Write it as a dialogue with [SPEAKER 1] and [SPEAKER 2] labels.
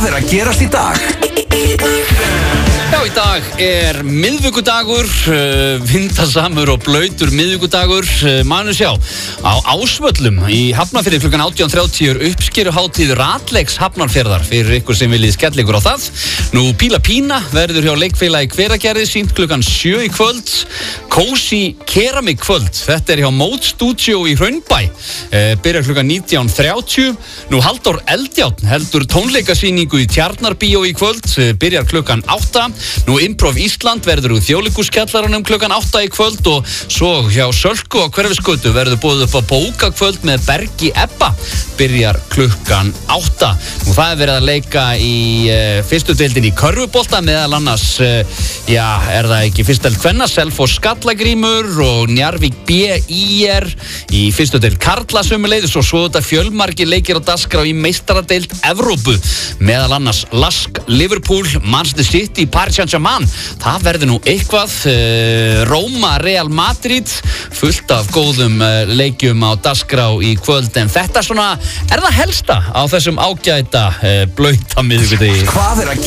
[SPEAKER 1] Hvað að gerast í dag?
[SPEAKER 2] Já, í dag miðvikudagur, vindasamur og blautur miðvikudagur. Manu sjá, á Ásvöllum í Hafnarfirði klukkan 18:30 uppskeruhátíð Ratleiks Hafnarfjarðar fyrir ykkur sem viljið skella ykkur á það. Nú Píla Pína verður hjá leikfélagi Hveragerði sýnt klukkan 7 í kvöld. Cozy Keramik kvöld, þetta hjá Mót Studio í Hraunbæ, byrjar klukkan 19:30. Nú Halldór Eldjárn heldur tónleikasýningu í Tjarnarbíó í kvöld, byrjar klukkan 8. Nú Improv Ísland verður úr Þjóðleikhúskjallaranum klukkan 8 í kvöld og svo hjá Sölku á Hverfisgötu verður boðið upp á bókakvöld með Bergi Ebba, byrjar klukkan 8. Nú það verið að leika í fyrstu deildin í körfubolta, meðal annars það ekki fyrstu deild kvenna, Selfoss Skallagrímur og Njarðvík BÍR í fyrstu deild karla sömuleiðis og svo þetta fjölmargir leikir á dagskrá í meistaradeild Evrópu, meðal annars Lask Liverpool, Manchester City, Paris Saint-Germain. Það verður nú eitthvað, Róma, Real Madrid, fullt af góðum leikjum á dagskrá í kvöld, en þetta svona það helsta á þessum ágæta blauta miðvikudegi.
[SPEAKER 1] Hvað að